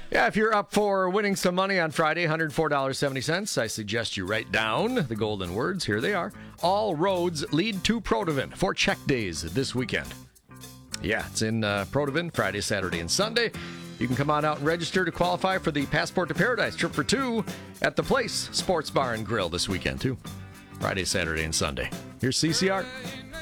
Yeah, if you're up for winning some money on Friday, $104.70, I suggest you write down the golden words. Here they are. All roads lead to Protivin for check days this weekend. Yeah, it's in Protivin, Friday, Saturday, and Sunday. You can come on out and register to qualify for the Passport to Paradise trip for two at the Place Sports Bar and Grill this weekend, too. Friday, Saturday, and Sunday. Here's CCR.